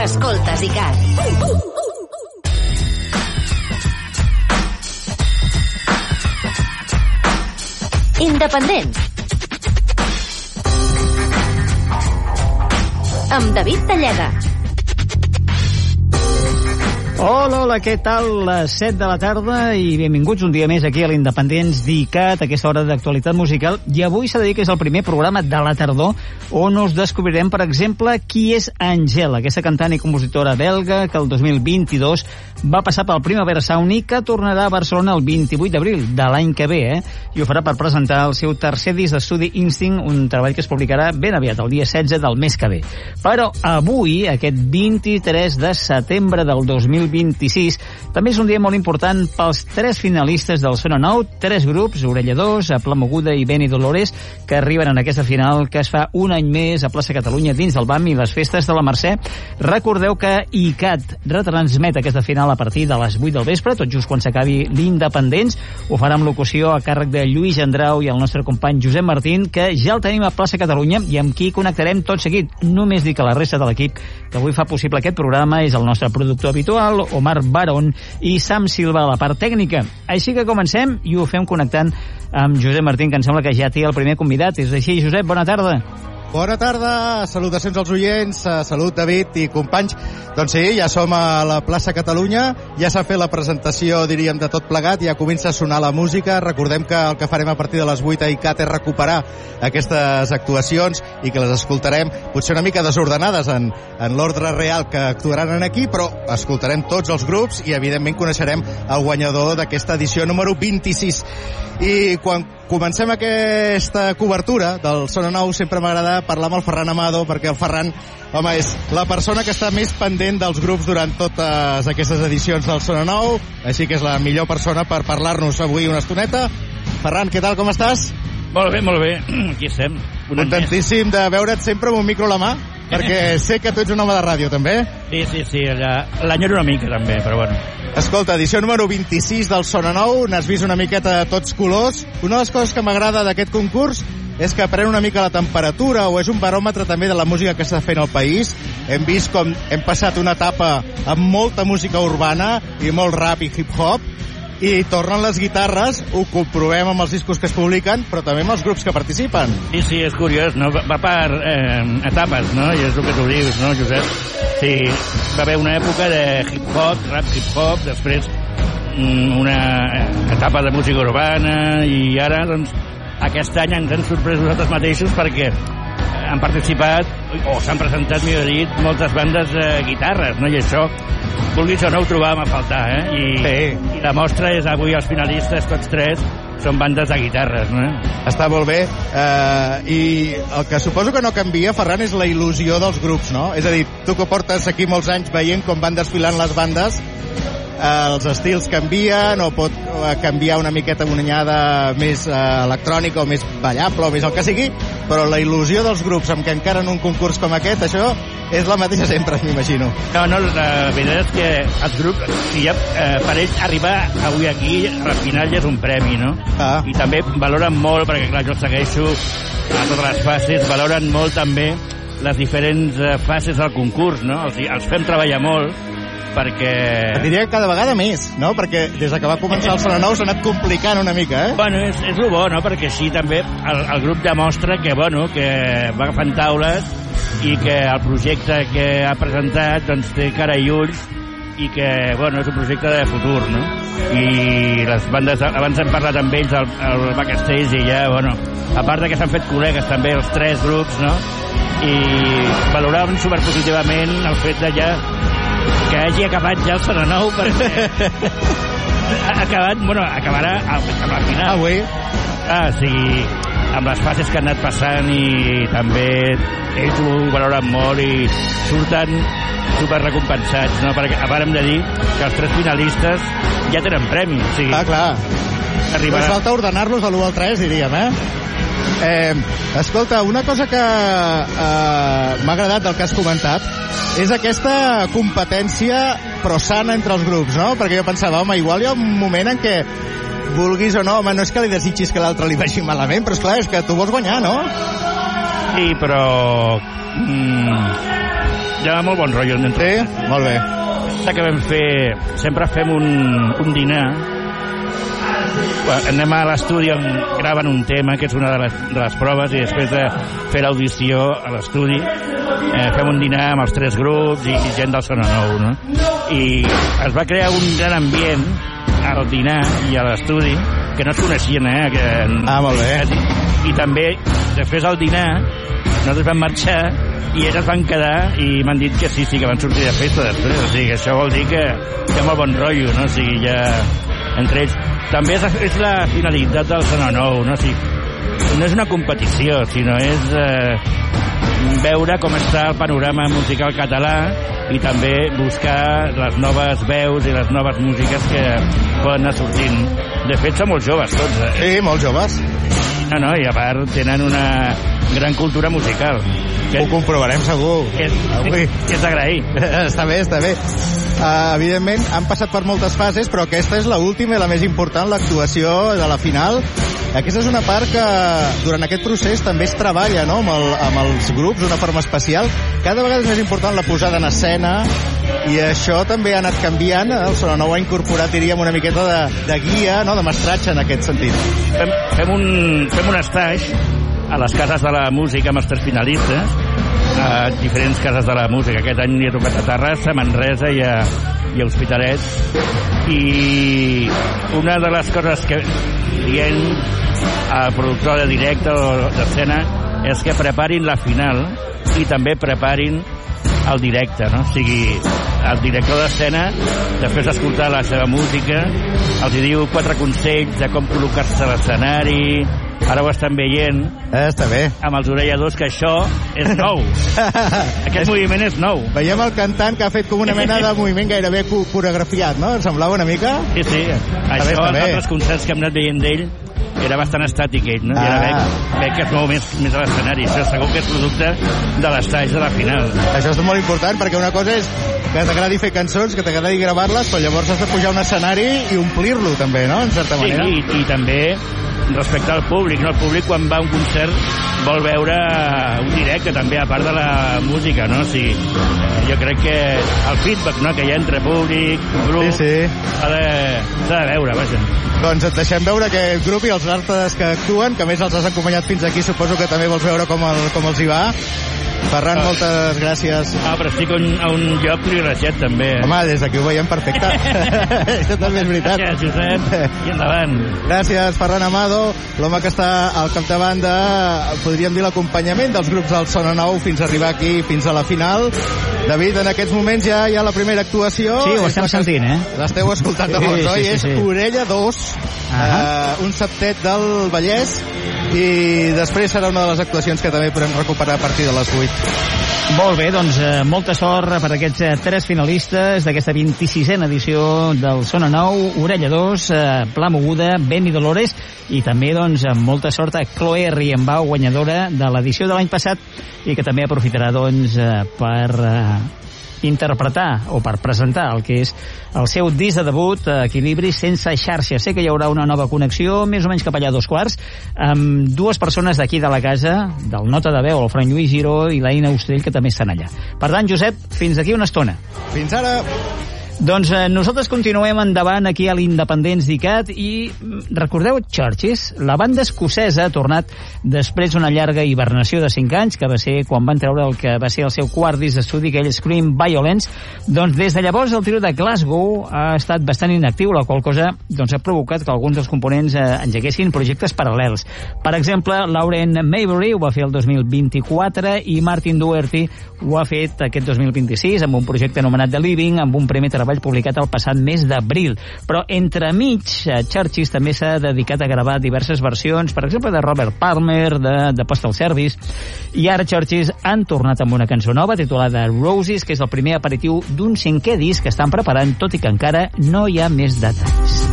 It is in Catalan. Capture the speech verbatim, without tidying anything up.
Escoltes ICAT. Independent. Amb David Talleda. Hola, hola, què tal? Les set de la tarda i benvinguts un dia més aquí a l'Independents d'ICAT, a aquesta hora d'actualitat musical. I avui s'ha de dir que és el primer programa de la tardor on us descobrirem, per exemple, qui és Angel, aquesta cantant i compositora belga que el dos mil vint-i-dos va passar pel Primavera Sound i que tornarà a Barcelona el vint-i-vuit d'abril de l'any que ve, eh? I ho farà per presentar el seu tercer disc d'estudi Instinct, un treball que es publicarà ben aviat, el dia setze del mes que ve. Però avui, aquest vint-i-tres de setembre del dos mil vint-i-sis, també és un dia molt important pels tres finalistes del Sona Nou, tres grups, Orella dos, Pla Moguda i Beni Dolores, que arriben en aquesta final que es fa un any més a Plaça Catalunya dins del B A M i les festes de la Mercè. Recordeu que ICAT retransmet aquesta final a partir de les vuit del vespre, tot just quan s'acabi l'Independents. Ho farà amb locució a càrrec de Lluís Andrau i el nostre company Josep Martín, que ja el tenim a Plaça Catalunya i amb qui connectarem tot seguit. Només dic que la resta de l'equip que avui fa possible aquest programa és el nostre productor habitual, Omar Barón, i Sam Silva a la part tècnica. Així que comencem i ho fem connectant amb Josep Martín, que em sembla que ja té el primer convidat. És així, Josep, bona tarda. Bona tarda, salutacions als oients, salut David i companys. Doncs sí, ja som a la plaça Catalunya, ja s'ha fet la presentació, diríem, de tot plegat, ja comença a sonar la música. Recordem que el que farem a partir de les vuit a ICAT és recuperar aquestes actuacions i que les escoltarem potser una mica desordenades en, en l'ordre real que actuaran aquí, però escoltarem tots els grups i evidentment coneixerem el guanyador d'aquesta edició número vint-i-sis. I quan comencem aquesta cobertura del Sona Nou sempre m'agrada parlar amb el Ferran Amado, perquè el Ferran, home, és la persona que està més pendent dels grups durant totes aquestes edicions del Sona Nou, així que és la millor persona per parlar-nos avui una estoneta. Ferran, què tal, com estàs? Molt bé, molt bé, aquí estem. Contentíssim de veure't sempre amb un micro a la mà, perquè sé que tu ets un home de ràdio, també. Sí, sí, sí, l'enyoro una mica, també, però bueno. Escolta, edició número vint-i-sis del Sona Nou, n'has vist una miqueta de tots colors. Una de les coses que m'agrada d'aquest concurs és que pren una mica la temperatura, o és un baròmetre també de la música que està fent al país. Hem vist com hem passat una etapa amb molta música urbana i molt rap i hip-hop, i tornen les guitarres, ho comprovem amb els discos que es publiquen, però també amb els grups que participen. Sí, sí, és curiós, no? Va per eh, etapes, no? I és el que tu dius, no, Josep? Sí, va haver una època de hip-hop, rap hip-hop, després una etapa de música urbana, i ara, doncs, aquest any ens hem sorprès nosaltres mateixos perquè han participat, o s'han presentat, millor dit, moltes bandes de guitarres, no? I això, vulguis o no, ho trobàvem a faltar, eh? I, sí. I la mostra és avui els finalistes, tots tres, són bandes de guitarres, no? Està molt bé. Uh, I el que suposo que no canvia, Ferran, és la il·lusió dels grups, no? És a dir, tu que portes aquí molts anys veient com van desfilant les bandes, uh, els estils canvien, o pot uh, canviar una miqueta una anyada més uh, electrònica o més ballable o més el que sigui, però la il·lusió dels grups amb què encaren un concurs com aquest, això és la mateixa sempre, m'imagino. No, no, la veritat és que els grups, si ja, eh, per ells arribar avui aquí, al final ja és un premi, no? Ah. I també valoren molt, perquè clar, jo segueixo a totes les fases, valoren molt també les diferents eh, fases del concurs, no? Els, els fem treballar molt, perquè... Et diria que cada vegada més, no? Perquè des que va començar el Sona Nou s'ha anat complicant una mica, eh? Bueno, és, és el bo, no? Perquè així també el, el grup demostra que, bueno, que va agafant taules i que el projecte que ha presentat doncs té cara i ulls i que, bueno, és un projecte de futur, no? I les bandes, abans hem parlat amb ells al, al backstage i ja, bueno, a part de que s'han fet col·legues també els tres grups, no? I valoraven superpositivament el fet de ja que hagi acabat ja el Sona Nou, perquè ha acabat, bueno, acabarà amb la final. Avui. Ah, sí, amb les fases que han anat passant, i també ells ho valoren molt i surten super recompensats, no? Perquè a part hem de dir que els tres finalistes ja tenen premi, o sigui... Ah, clar. Arribarà... Ens falta ordenar-los de l'u al tres, diríem, eh? Eh, escolta, una cosa que eh, m'ha agradat del que has comentat és aquesta competència però sana entre els grups, no? Perquè jo pensava, home, igual hi ha un moment en què vulguis o no, home, no és que li desitgis que l'altre li vagi malament, però esclar, és que tu vols guanyar, no? Sí, però... Mm, hi ha molt bon rotllo. Sí? Molt bé. Que vam fer, sempre fem un, un dinar. Anem a l'estudi on graven un tema, que és una de les, de les proves, i després de fer l'audició a l'estudi eh, fem un dinar amb els tres grups i, i gent del Sona Nou, no? I es va crear un gran ambient al dinar i a l'estudi que no es coneixien, eh? Que, ah, molt bé. I també, després del dinar, nosaltres vam marxar i ells es van quedar i m'han dit que sí, sí, que van sortir de festa després. O sigui, que això vol dir que hi ha molt bon rotllo, no? O sigui, ja entre ells. També és, és la finalitat del Sona Nou, no? O sigui, no és una competició, sinó és eh, veure com està el panorama musical català i també buscar les noves veus i les noves músiques que poden anar sortint. De fet, són molt joves tots. Eh? Sí, molt joves. No, no, i a part tenen una gran cultura musical. Que, ho comprovarem segur. Que és, avui. Que és d'agrair. Està bé, està bé. Uh, evidentment, han passat per moltes fases, però aquesta és l'última i la més important, l'actuació de la final. Aquesta és una part que durant aquest procés també es treballa, no?, amb, el, amb els grups d'una forma especial. Cada vegada és més important la posada en escena i això també ha anat canviant. El Sona Nou ha incorporat, diríem, una miqueta de, de guia, no?, de mestratge en aquest sentit. Fem, fem, un, fem un estatge a les cases de la música amb els tres finalistes, a diferents cases de la música. Aquest any hi he tocat a Terrassa, a Manresa i a, i a Hospitalet. I una de les coses que diem al productor de directe o d'escena és que preparin la final i també preparin el directe, no? O sigui, el director d'escena, després d'escoltar la seva música, els hi diu quatre consells de com col·locar-se a l'escenari. Ara ho estan veient. Eh, està bé. Amb els orelladors, que això és nou. Aquest moviment és nou. Veiem el cantant que ha fet com una mena de moviment gairebé coreografiat, no? Em semblava una mica? Sí, sí. Està això, els altres concerts que hem anat veient d'ell, era bastant estàtic ell, no? Ah. I ara veig, veig que es mou més, més a l'escenari. Això segur que és producte de l'assaig de la final. Això és molt important, perquè una cosa és que t'agradi fer cançons, que t'agradi gravar-les, però llavors has de pujar a un escenari i omplir-lo també, no?, en certa manera. Sí, i, i també respectar el públic, no? El públic quan va a un concert vol veure un directe també, a part de la música, no? O sigui, jo crec que el feedback, no?, que hi ha entre públic, grup, sí, sí. S'ha de, s'ha de veure, vaja. Doncs et deixem veure aquest grup i els artistes que actuen, que a més els has acompanyat fins aquí, suposo que també vols veure com, el, com els hi va. Ferran, ah. moltes gràcies. Ah, però estic un, a un lloc privilegiat, també. Home, des d'aquí ho veiem perfecte. Això també és veritat. Gràcies, Josep. I endavant. Gràcies, Ferran Amado, l'home que està al capdavant de, podríem dir, l'acompanyament dels grups del Sona Nou fins a arribar aquí, fins a la final. David, en aquests moments ja hi ha la primera actuació. Sí, ho estem sentint, eh? L'esteu escoltant de fons, oi? Sí, sí, sí. És Orella dos, uh, un septet del Vallès, i després serà una de les actuacions que també podem recuperar a partir de les vuit. Molt bé, doncs eh, molta sort per aquests eh, tres finalistes d'aquesta vint-i-sisena edició del Sona Nou, Orella dos, eh, Pla Moguda, Benny Dolores, i també doncs molta sort a Chloe Riembau, guanyadora de l'edició de l'any passat, i que també aprofitarà doncs eh, per eh, interpretar o per presentar el que és el seu disc de debut, Equilibri sense xarxa. Sé que hi haurà una nova connexió més o menys cap allà a dos quarts amb dues persones d'aquí de la casa, del Nota de Veu, el Fran Lluís Giró i l'Aina Ostrell, que també estan allà. Per tant, Josep, fins aquí una estona. Fins ara. Doncs eh, nosaltres continuem endavant aquí a l'Independents d'ICAT i recordeu Churches? La banda escocesa ha tornat després d'una llarga hibernació de cinc anys, que va ser quan van treure el que va ser el seu quart disc d'estudi, aquell Scream Violence. Doncs des de llavors el trio de Glasgow ha estat bastant inactiu, la qual cosa doncs, ha provocat que alguns dels components eh, engeguessin projectes paral·lels. Per exemple, Lauren Maybury ho va fer el dos mil vint-i-quatre i Martin Doherty ho ha fet aquest dos mil vint-i-sis amb un projecte anomenat The Living, amb un primer treball publicat el passat mes d'abril. Però entremig, Churches també s'ha dedicat a gravar diverses versions, per exemple de Robert Palmer, de, de Postal Service, i ara Churches han tornat amb una cançó nova titulada Roses, que és el primer aperitiu d'un cinquè disc que estan preparant, tot i que encara no hi ha més detalls.